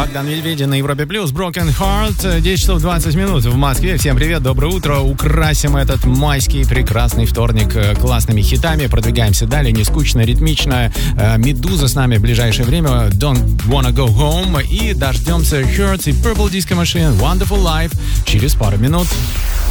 Богдан Вельведин на Европе Плюс, Broken Heart, 10 часов 20 минут в Москве. Всем привет, доброе утро. Украсим этот майский прекрасный вторник классными хитами. Продвигаемся далее, не скучно, ритмично. Медуза с нами в ближайшее время, Don't Wanna Go Home. И дождемся Hurts и Purple Disco Machine, Wonderful Life через пару минут.